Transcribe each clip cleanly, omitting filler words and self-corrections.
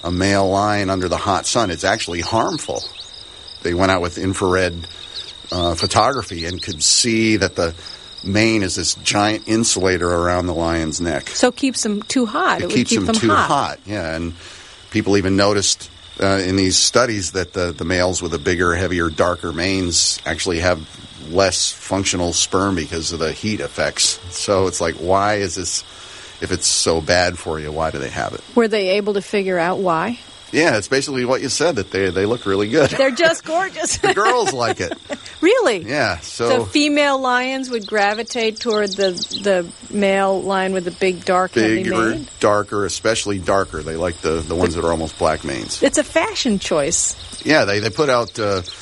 a male lion under the hot sun. It's actually harmful. They went out with infrared photography and could see that the mane is this giant insulator around the lion's neck. So it keeps them too hot. It keeps them too hot. Yeah, and people even noticed in these studies that the males with the bigger, heavier, darker manes actually have less functional sperm because of the heat effects. So it's like, why is this, if it's so bad for you, why do they have it? Were they able to figure out why? Yeah, it's basically what you said, that they look really good. They're just gorgeous. The girls like it. Really? Yeah. So female lions would gravitate toward the male lion with the big, dark, heavy mane? Darker, especially darker. They like the ones that are almost black manes. It's a fashion choice. Yeah, they put out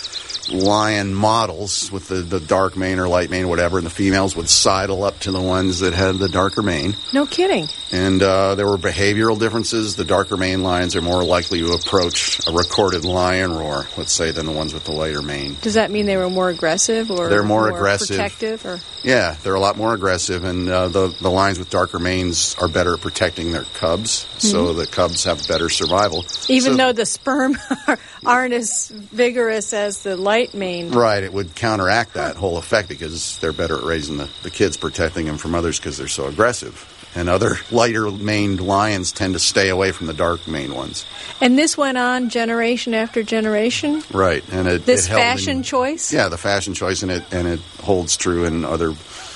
lion models with the dark mane or light mane, whatever, and the females would sidle up to the ones that had the darker mane. No kidding. And there were behavioral differences. The darker mane lions are more likely to approach a recorded lion roar, let's say, than the ones with the lighter mane. Does that mean they were more aggressive or they're more aggressive, protective? Or? Yeah, they're a lot more aggressive, and the lions with darker manes are better at protecting their cubs, so the cubs have better survival. Even though the sperm aren't as vigorous as the light mane. Right, it would counteract that whole effect because they're better at raising the kids, protecting them from others because they're so aggressive. And other lighter-maned lions tend to stay away from the dark-maned ones. And this went on generation after generation? Right. And this fashion choice? Yeah, the fashion choice, and it holds true in other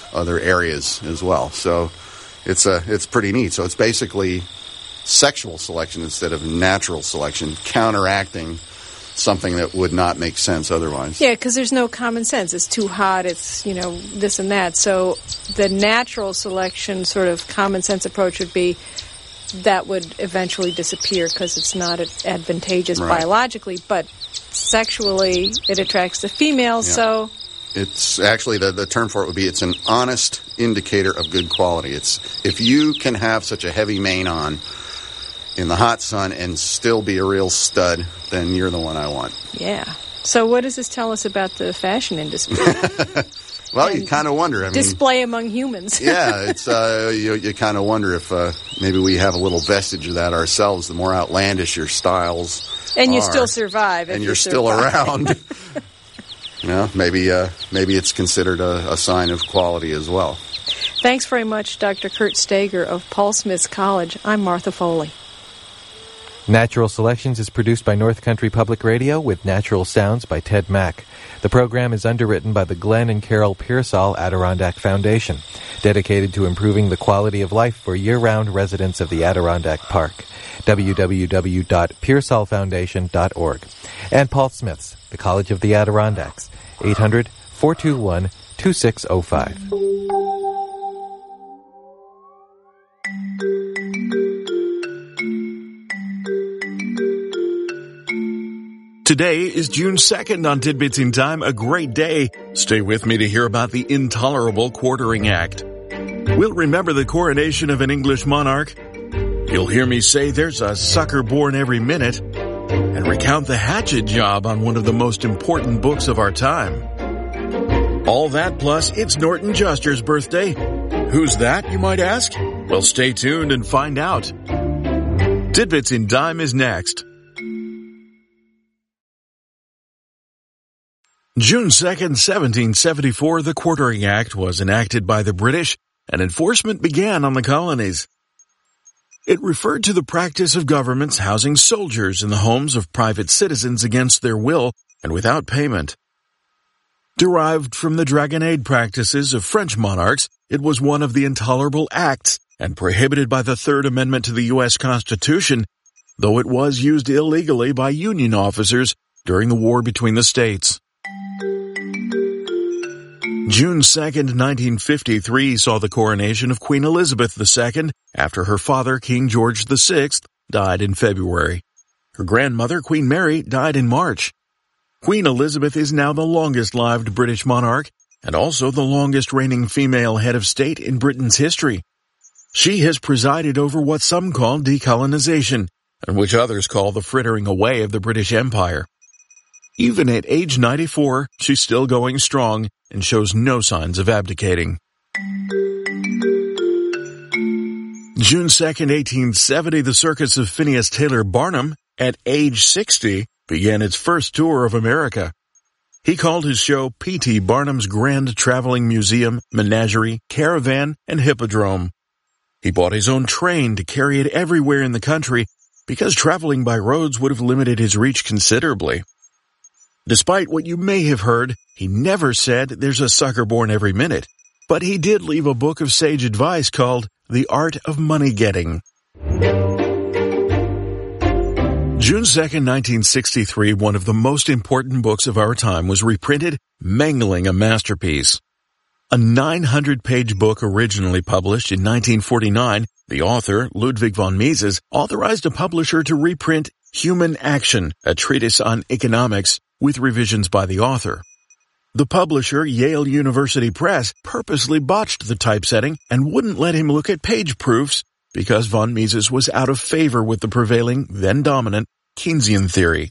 areas as well. So it's pretty neat. So it's basically sexual selection instead of natural selection, counteracting something that would not make sense otherwise. Yeah, because there's no common sense. It's too hot, it's, this and that. So the natural selection sort of common sense approach would be that would eventually disappear because it's not advantageous biologically, but sexually it attracts the females, so... It's actually, the term for it would be, it's an honest indicator of good quality. It's, if you can have such a heavy mane on in the hot sun and still be a real stud, then you're the one I want. Yeah. So what does this tell us about the fashion industry? Well, you kind of wonder. Display among humans. Yeah, it's you kind of wonder if maybe we have a little vestige of that ourselves. The more outlandish your styles and you still survive. And you're still around. Maybe it's considered a sign of quality as well. Thanks very much, Dr. Kurt Stager of Paul Smith College. I'm Martha Foley. Natural Selections is produced by North Country Public Radio with natural sounds by Ted Mack. The program is underwritten by the Glenn and Carol Pearsall Adirondack Foundation, dedicated to improving the quality of life for year-round residents of the Adirondack Park. www.pearsallfoundation.org. And Paul Smith's, the College of the Adirondacks, 800-421-2605. Today is June 2nd on Tidbits in Time, a great day. Stay with me to hear about the Intolerable Quartering Act. We'll remember the coronation of an English monarch. You'll hear me say there's a sucker born every minute, and recount the hatchet job on one of the most important books of our time. All that plus it's Norton Juster's birthday. Who's that, you might ask? Well, stay tuned and find out. Tidbits in Time is next. June 2nd, 1774, the Quartering Act was enacted by the British, and enforcement began on the colonies. It referred to the practice of governments housing soldiers in the homes of private citizens against their will and without payment. Derived from the dragonnade practices of French monarchs, it was one of the intolerable acts and prohibited by the Third Amendment to the U.S. Constitution, though it was used illegally by Union officers during the war between the states. June 2nd, 1953 saw the coronation of Queen Elizabeth II after her father, King George VI, died in February. Her grandmother, Queen Mary, died in March. Queen Elizabeth is now the longest-lived British monarch and also the longest-reigning female head of state in Britain's history. She has presided over what some call decolonization, and which others call the frittering away of the British Empire. Even at age 94, she's still going strong and shows no signs of abdicating. June 2nd, 1870, the circus of Phineas Taylor Barnum, at age 60, began its first tour of America. He called his show P.T. Barnum's Grand Traveling Museum, Menagerie, Caravan, and Hippodrome. He bought his own train to carry it everywhere in the country because traveling by roads would have limited his reach considerably. Despite what you may have heard, he never said there's a sucker born every minute, but he did leave a book of sage advice called The Art of Money Getting. June 2nd, 1963, one of the most important books of our time was reprinted, mangling a masterpiece. A 900-page book originally published in 1949, the author, Ludwig von Mises, authorized a publisher to reprint Human Action, a treatise on economics, with revisions by the author. The publisher, Yale University Press, purposely botched the typesetting and wouldn't let him look at page proofs because von Mises was out of favor with the prevailing, then dominant, Keynesian theory.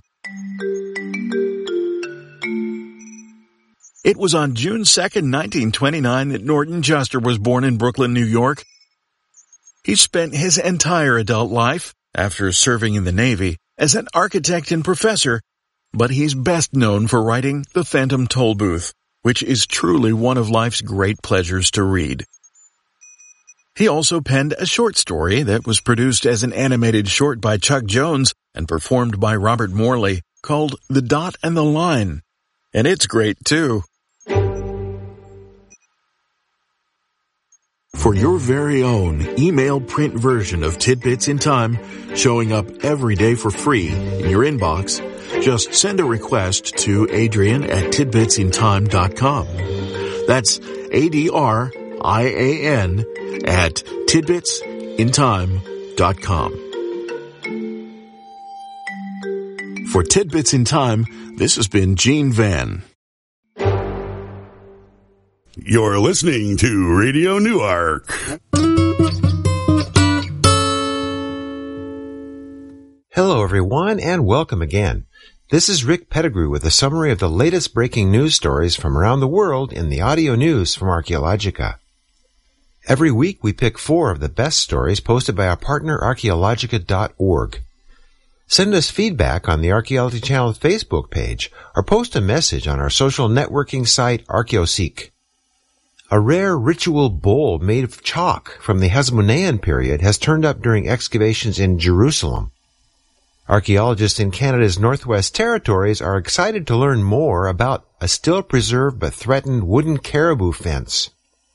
It was on June 2nd, 1929 that Norton Juster was born in Brooklyn, New York. He spent his entire adult life, after serving in the Navy, as an architect and professor, but he's best known for writing The Phantom Toll Booth, which is truly one of life's great pleasures to read. He also penned a short story that was produced as an animated short by Chuck Jones and performed by Robert Morley called The Dot and the Line. And it's great, too. For your very own email print version of Tidbits in Time, showing up every day for free in your inbox, just send a request to Adrian at tidbitsintime.com. That's ADRIAN at tidbitsintime.com. For Tidbits in Time, this has been Gene Van. You're listening to Radio Newark. Hello, everyone, and welcome again. This is Rick Pettigrew with a summary of the latest breaking news stories from around the world in the audio news from Archaeologica. Every week, we pick 4 of the best stories posted by our partner, Archaeologica.org. Send us feedback on the Archaeology Channel Facebook page or post a message on our social networking site, ArchaeoSeek. A rare ritual bowl made of chalk from the Hasmonean period has turned up during excavations in Jerusalem. Archaeologists in Canada's Northwest Territories are excited to learn more about a still preserved but threatened wooden caribou fence.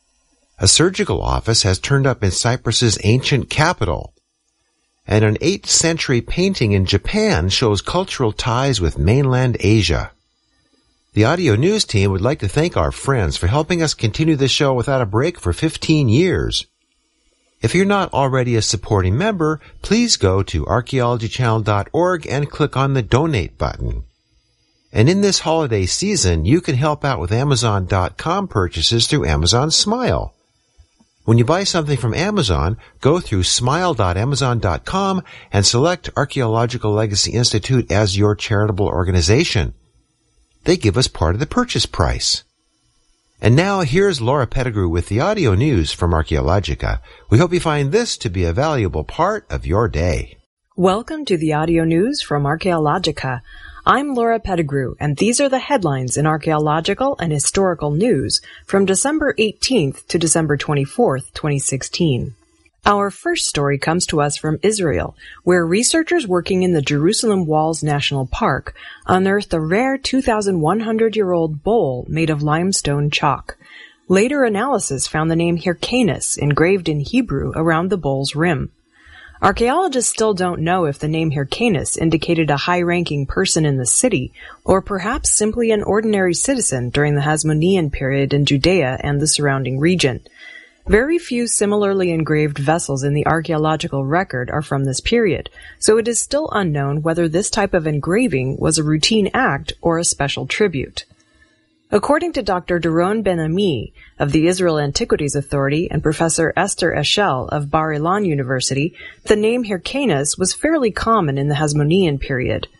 A surgical office has turned up in Cyprus's ancient capital. And an 8th century painting in Japan shows cultural ties with mainland Asia. The audio news team would like to thank our friends for helping us continue the show without a break for 15 years. If you're not already a supporting member, please go to archaeologychannel.org and click on the donate button. And in this holiday season, you can help out with Amazon.com purchases through Amazon Smile. When you buy something from Amazon, go through smile.amazon.com and select Archaeological Legacy Institute as your charitable organization. They give us part of the purchase price. And now here's Laura Pettigrew with the audio news from Archaeologica. We hope you find this to be a valuable part of your day. Welcome to the audio news from Archaeologica. I'm Laura Pettigrew, and these are the headlines in archaeological and historical news from December 18th to December 24th, 2016. Our first story comes to us from Israel, where researchers working in the Jerusalem Walls National Park unearthed a rare 2,100-year-old bowl made of limestone chalk. Later analysis found the name Hyrcanus engraved in Hebrew around the bowl's rim. Archaeologists still don't know if the name Hyrcanus indicated a high-ranking person in the city, or perhaps simply an ordinary citizen during the Hasmonean period in Judea and the surrounding region. Very few similarly engraved vessels in the archaeological record are from this period, so it is still unknown whether this type of engraving was a routine act or a special tribute. According to Dr. Doron Ben-Ami of the Israel Antiquities Authority and Professor Esther Eshel of Bar Ilan University, the name Hyrcanus was fairly common in the Hasmonean period.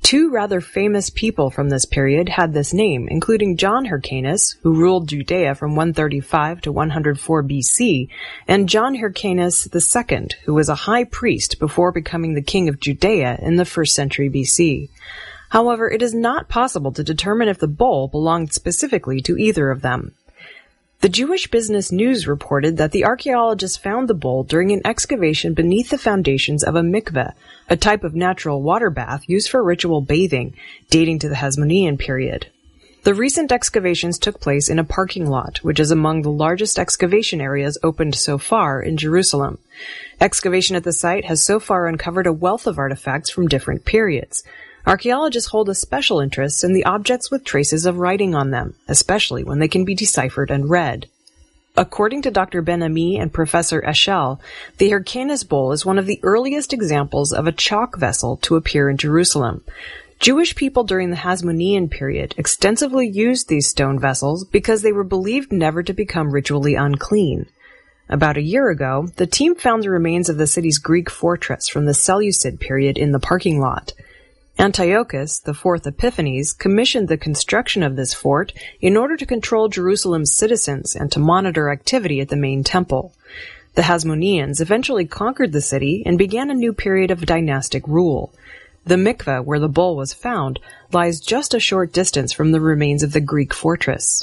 Two rather famous people from this period had this name, including John Hyrcanus, who ruled Judea from 135 to 104 BC, and John Hyrcanus II, who was a high priest before becoming the king of Judea in the 1st century BC. However, it is not possible to determine if the bowl belonged specifically to either of them. The Jewish Business News reported that the archaeologists found the bowl during an excavation beneath the foundations of a mikveh, a type of natural water bath used for ritual bathing, dating to the Hasmonean period. The recent excavations took place in a parking lot, which is among the largest excavation areas opened so far in Jerusalem. Excavation at the site has so far uncovered a wealth of artifacts from different periods. Archaeologists hold a special interest in the objects with traces of writing on them, especially when they can be deciphered and read. According to Dr. Ben-Ami and Professor Eshel, the Hyrcanus bowl is one of the earliest examples of a chalk vessel to appear in Jerusalem. Jewish people during the Hasmonean period extensively used these stone vessels because they were believed never to become ritually unclean. About a year ago, the team found the remains of the city's Greek fortress from the Seleucid period in the parking lot. Antiochus, the fourth Epiphanes, commissioned the construction of this fort in order to control Jerusalem's citizens and to monitor activity at the main temple. The Hasmoneans eventually conquered the city and began a new period of dynastic rule. The mikveh, where the bowl was found, lies just a short distance from the remains of the Greek fortress.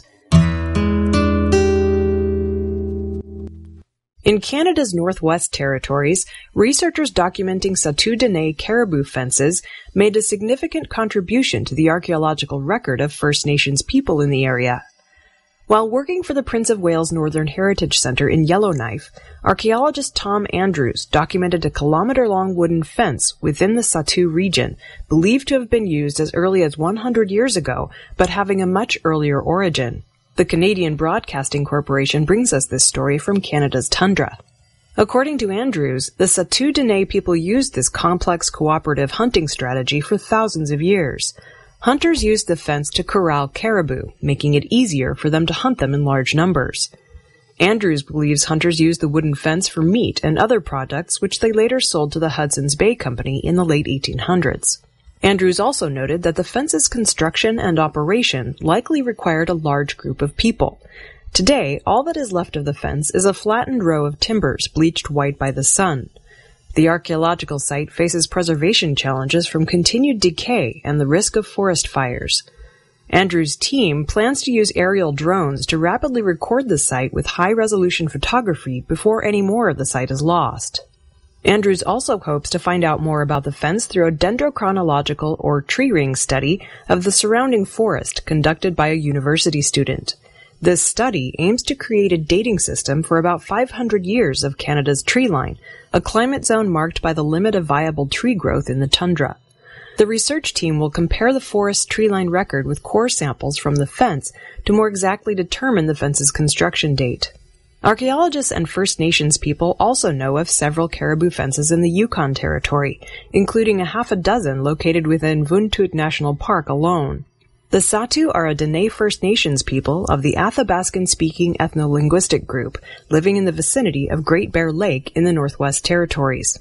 In Canada's Northwest Territories, researchers documenting Satu Dene caribou fences made a significant contribution to the archaeological record of First Nations people in the area. While working for the Prince of Wales Northern Heritage Centre in Yellowknife, archaeologist Tom Andrews documented a kilometer-long wooden fence within the Satu region, believed to have been used as early as 100 years ago, but having a much earlier origin. The Canadian Broadcasting Corporation brings us this story from Canada's tundra. According to Andrews, the Satu Dene people used this complex cooperative hunting strategy for thousands of years. Hunters used the fence to corral caribou, making it easier for them to hunt them in large numbers. Andrews believes hunters used the wooden fence for meat and other products which they later sold to the Hudson's Bay Company in the late 1800s. Andrews also noted that the fence's construction and operation likely required a large group of people. Today, all that is left of the fence is a flattened row of timbers bleached white by the sun. The archaeological site faces preservation challenges from continued decay and the risk of forest fires. Andrews' team plans to use aerial drones to rapidly record the site with high-resolution photography before any more of the site is lost. Andrews also hopes to find out more about the fence through a dendrochronological or tree ring study of the surrounding forest conducted by a university student. This study aims to create a dating system for about 500 years of Canada's tree line, a climate zone marked by the limit of viable tree growth in the tundra. The research team will compare the forest tree line record with core samples from the fence to more exactly determine the fence's construction date. Archaeologists and First Nations people also know of several caribou fences in the Yukon Territory, including a half a dozen located within Vuntut National Park alone. The Satu are a Dene First Nations people of the Athabaskan-speaking ethno-linguistic group, living in the vicinity of Great Bear Lake in the Northwest Territories.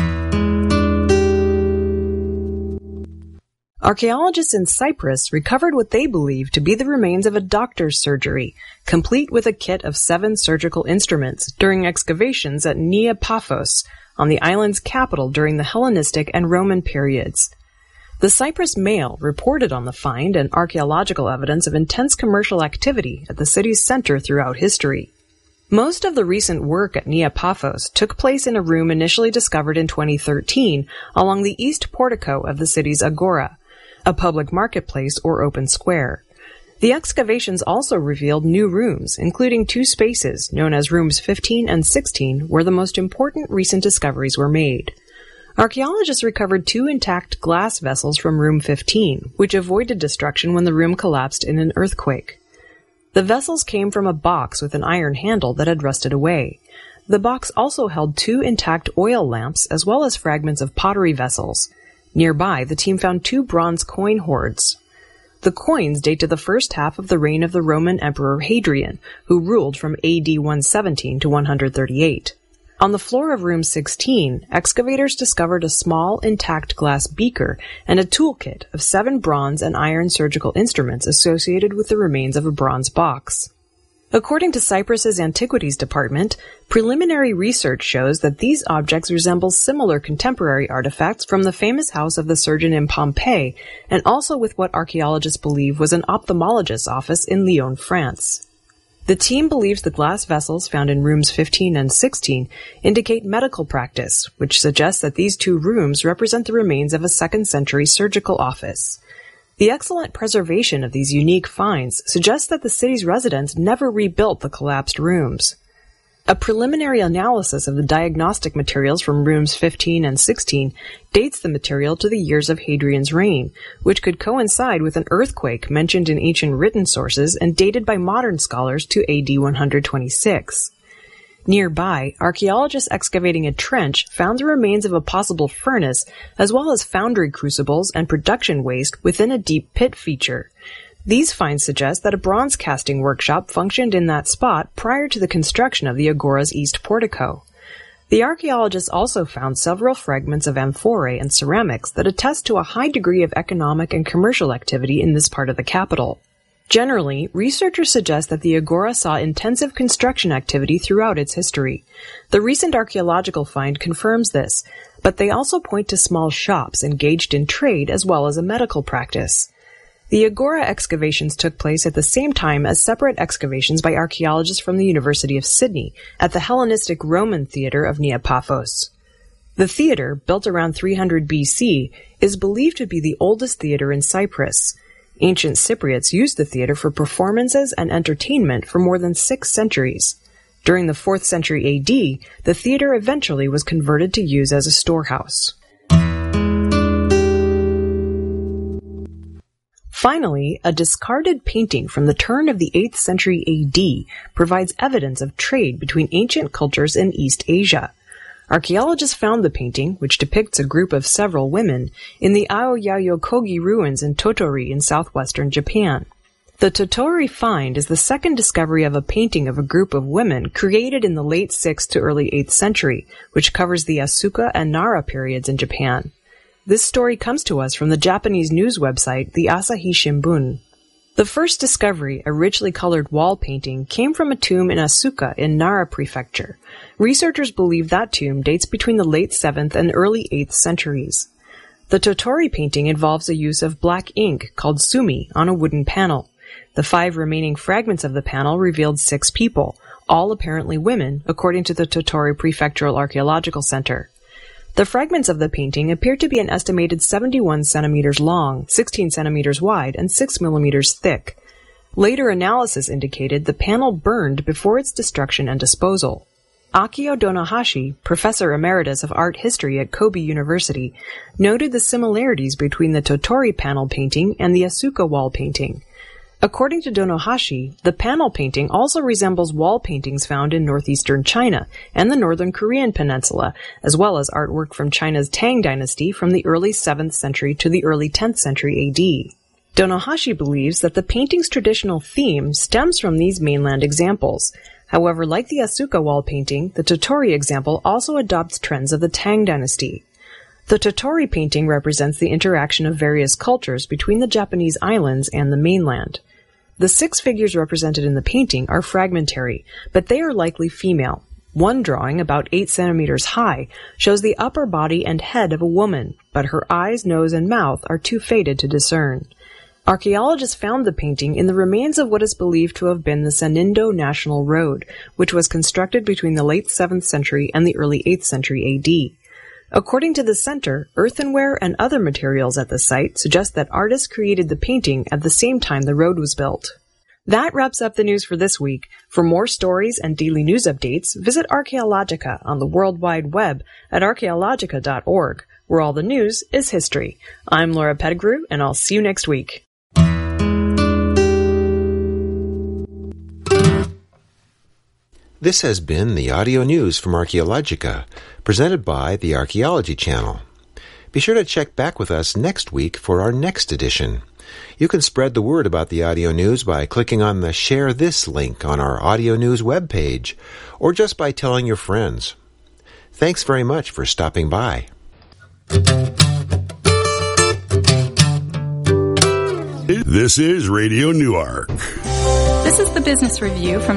Archaeologists in Cyprus recovered what they believe to be the remains of a doctor's surgery, complete with a kit of 7 surgical instruments during excavations at Nea Paphos, on the island's capital during the Hellenistic and Roman periods. The Cyprus Mail reported on the find and archaeological evidence of intense commercial activity at the city's center throughout history. Most of the recent work at Nea Paphos took place in a room initially discovered in 2013 along the east portico of the city's agora, a public marketplace or open square. The excavations also revealed new rooms, including 2 spaces known as rooms 15 and 16, where the most important recent discoveries were made. Archaeologists recovered 2 intact glass vessels from room 15, which avoided destruction when the room collapsed in an earthquake. The vessels came from a box with an iron handle that had rusted away. The box also held 2 intact oil lamps as well as fragments of pottery vessels. Nearby, the team found 2 bronze coin hoards. The coins date to the first half of the reign of the Roman Emperor Hadrian, who ruled from AD 117 to 138. On the floor of room 16, excavators discovered a small, intact glass beaker and a toolkit of 7 bronze and iron surgical instruments associated with the remains of a bronze box. According to Cyprus's Antiquities Department, preliminary research shows that these objects resemble similar contemporary artifacts from the famous house of the surgeon in Pompeii, and also with what archaeologists believe was an ophthalmologist's office in Lyon, France. The team believes the glass vessels found in rooms 15 and 16 indicate medical practice, which suggests that these 2 rooms represent the remains of a 2nd century surgical office. The excellent preservation of these unique finds suggests that the city's residents never rebuilt the collapsed rooms. A preliminary analysis of the diagnostic materials from rooms 15 and 16 dates the material to the years of Hadrian's reign, which could coincide with an earthquake mentioned in ancient written sources and dated by modern scholars to AD 126. Nearby, archaeologists excavating a trench found the remains of a possible furnace, as well as foundry crucibles and production waste within a deep pit feature. These finds suggest that a bronze casting workshop functioned in that spot prior to the construction of the agora's east portico. The archaeologists also found several fragments of amphorae and ceramics that attest to a high degree of economic and commercial activity in this part of the capital. Generally, researchers suggest that the agora saw intensive construction activity throughout its history. The recent archaeological find confirms this, but they also point to small shops engaged in trade as well as a medical practice. The agora excavations took place at the same time as separate excavations by archaeologists from the University of Sydney at the Hellenistic Roman Theatre of Nea Paphos. The theatre, built around 300 BC, is believed to be the oldest theatre in Cyprus. Ancient Cypriots used the theatre for performances and entertainment for more than 6 centuries. During the 4th century AD, the theatre eventually was converted to use as a storehouse. Finally, a discarded painting from the turn of the 8th century AD provides evidence of trade between ancient cultures in East Asia. Archaeologists found the painting, which depicts a group of several women, in the Aoyayokogi ruins in Tottori in southwestern Japan. The Tottori find is the second discovery of a painting of a group of women created in the late 6th to early 8th century, which covers the Asuka and Nara periods in Japan. This story comes to us from the Japanese news website, the Asahi Shimbun. The first discovery, a richly colored wall painting, came from a tomb in Asuka in Nara Prefecture. Researchers believe that tomb dates between the late 7th and early 8th centuries. The Tottori painting involves a use of black ink called sumi on a wooden panel. The 5 remaining fragments of the panel revealed 6 people, all apparently women, according to the Tottori Prefectural Archaeological Center. The fragments of the painting appear to be an estimated 71 centimeters long, 16 centimeters wide, and 6 millimeters thick. Later analysis indicated the panel burned before its destruction and disposal. Akio Donohashi, professor emeritus of art history at Kobe University, noted the similarities between the Tottori panel painting and the Asuka wall painting. According to Donohashi, the panel painting also resembles wall paintings found in northeastern China and the northern Korean peninsula, as well as artwork from China's Tang dynasty from the early 7th century to the early 10th century AD. Donohashi believes that the painting's traditional theme stems from these mainland examples. However, like the Asuka wall painting, the Tottori example also adopts trends of the Tang dynasty. The Tottori painting represents the interaction of various cultures between the Japanese islands and the mainland. The 6 figures represented in the painting are fragmentary, but they are likely female. One drawing, about 8 centimeters high, shows the upper body and head of a woman, but her eyes, nose, and mouth are too faded to discern. Archaeologists found the painting in the remains of what is believed to have been the Sanindo National Road, which was constructed between the late 7th century and the early 8th century AD. According to the center, earthenware and other materials at the site suggest that artists created the painting at the same time the road was built. That wraps up the news for this week. For more stories and daily news updates, visit Archaeologica on the World Wide Web at archaeologica.org, where all the news is history. I'm Laura Pettigrew, and I'll see you next week. This has been the audio news from Archaeologica, presented by the Archaeology Channel. Be sure to check back with us next week for our next edition. You can spread the word about the audio news by clicking on the Share This link on our audio news webpage, or just by telling your friends. Thanks very much for stopping by. This is Radio Newark. This is the Business Review from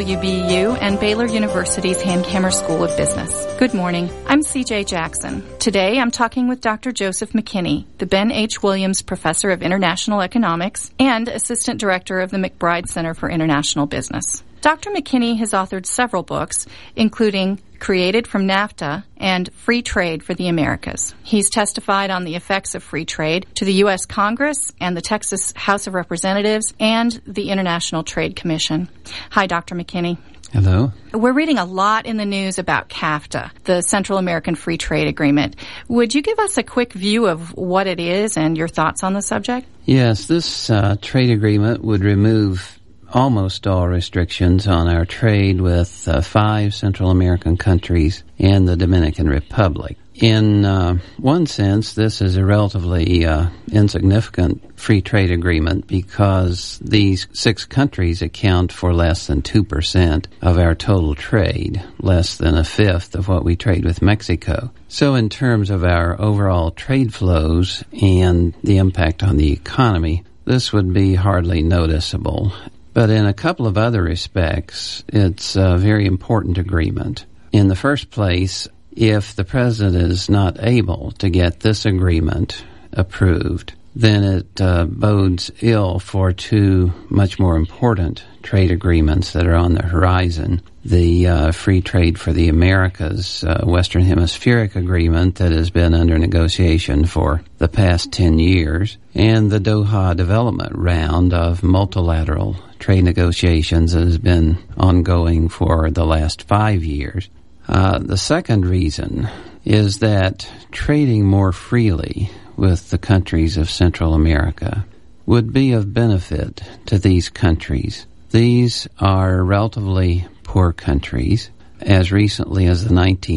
KWBU and Baylor University's Hankamer School of Business. Good morning. I'm CJ Jackson. Today I'm talking with Dr. Joseph McKinney, the Ben H. Williams Professor of International Economics and Assistant Director of the McBride Center for International Business. Dr. McKinney has authored several books, including Created from NAFTA and Free Trade for the Americas. He's testified on the effects of free trade to the U.S. Congress and the Texas House of Representatives and the International Trade Commission. Hi, Dr. McKinney. Hello. We're reading a lot in the news about CAFTA, the Central American Free Trade Agreement. Would you give us a quick view of what it is and your thoughts on the subject? Yes, this trade agreement would remove almost all restrictions on our trade with 5 Central American countries and the Dominican Republic. In one sense, this is a relatively insignificant free trade agreement because these 6 countries account for less than 2% of our total trade, less than a fifth of what we trade with Mexico. So in terms of our overall trade flows and the impact on the economy, this would be hardly noticeable. But in a couple of other respects, it's a very important agreement. In the first place, if the president is not able to get this agreement approved, then it bodes ill for 2 much more important trade agreements that are on the horizon. The Free Trade for the Americas Western Hemispheric Agreement that has been under negotiation for the past 10 years, and the Doha Development Round of multilateral trade negotiations that has been ongoing for the last 5 years. The second reason is that trading more freely with the countries of Central America would be of benefit to these countries. These are relatively poor countries. As recently as the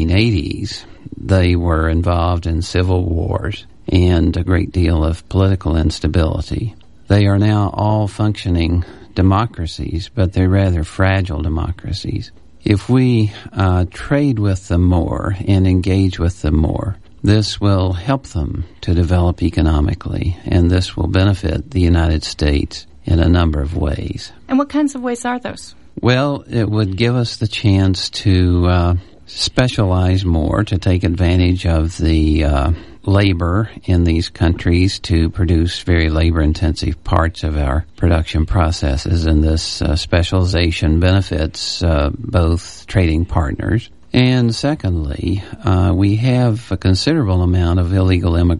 1980s, they were involved in civil wars and a great deal of political instability. They are now all functioning democracies, but they're rather fragile democracies. If we trade with them more and engage with them more, this will help them to develop economically, and this will benefit the United States in a number of ways. And what kinds of ways are those? Well, it would give us the chance to specialize more, to take advantage of the labor in these countries to produce very labor-intensive parts of our production processes, and this specialization benefits both trading partners. And secondly, we have a considerable amount of illegal immigration